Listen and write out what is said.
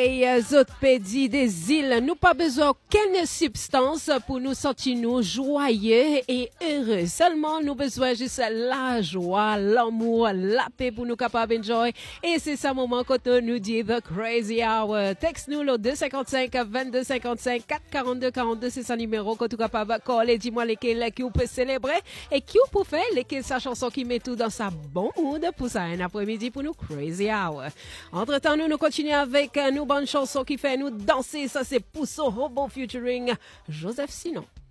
soleil, autres pays des îles, nous pas besoin aucune substance pour nous sentir nous joyeux et heureux. Seulement, nous besoin juste la joie, l'amour, la paix pour nous capables d'enjoy. Et c'est ça moment quand on nous dit The Crazy Hour. Texte-nous le 255 22 55 442 42, c'est ça numéro quand tu capable coller. Dis-moi lesquels qui vous peut célébrer et qui vous peut faire lesquels sa chanson qui met tout dans sa bon mood pour ça un après-midi pour nous Crazy Hour. Entre-temps, nous continuons avec nos bonnes chansons qui fait nous danser. Ça, c'est Pousso Hobo featuring Joseph Sinon.